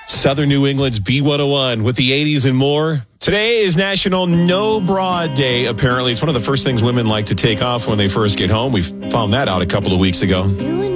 Southern New England's B101 with the 80s and more. Today is National No Bra Day, apparently. It's one of the first things women like to take off when they first get home. We found that out a couple of weeks ago.